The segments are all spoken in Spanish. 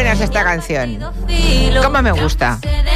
buena es esta canción. Cómo me gusta.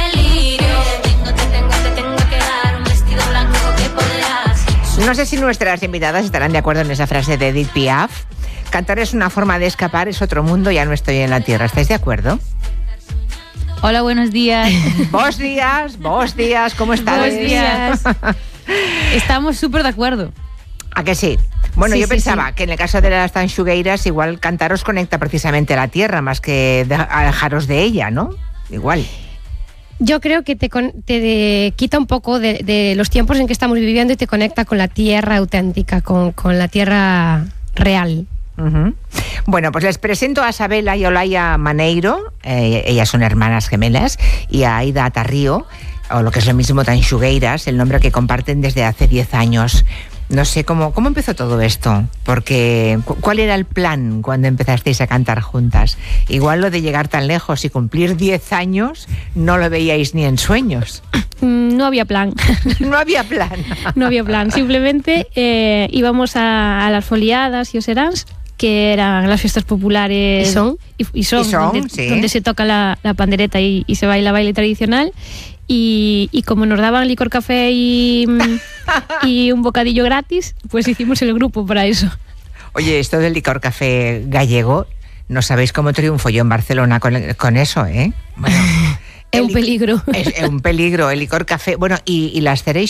No sé si nuestras invitadas estarán de acuerdo en esa frase de Edith Piaf. Cantar es una forma de escapar, es otro mundo, ya no estoy en la tierra. ¿Estáis de acuerdo? Hola, buenos días. Vos días, ¿cómo estás? Buenos días. Estamos súper de acuerdo. ¿A que sí? Bueno, Sí, yo sí, pensaba sí. que en el caso de las tanxugueiras, igual cantar os conecta precisamente a la tierra, más que alejaros de ella, ¿no? Igual. Yo creo que te quita un poco de los tiempos en que estamos viviendo y te conecta con la tierra auténtica, con la tierra real. Uh-huh. Bueno, pues les presento a Sabela y Olaya Maneiro. Ellas son hermanas gemelas, y a Aida Tarrío, o lo que es lo mismo, tanxugueiras, el nombre que comparten desde hace 10 años. No sé cómo empezó todo esto, porque ¿cuál era el plan cuando empezasteis a cantar juntas? Igual lo de llegar tan lejos y cumplir 10 años no lo veíais ni en sueños. No había plan. No había plan. No había plan. Simplemente íbamos a las foliadas y oseráns, que eran las fiestas populares. Y son, donde se toca la pandereta y se baila baile tradicional. Y como nos daban licor, café y un bocadillo gratis, pues hicimos el grupo para eso. Oye, esto del licor café gallego, no sabéis cómo triunfo yo en Barcelona con eso, ¿eh? Bueno, es un peligro. Es un peligro, el licor café. Bueno, y las cereixinas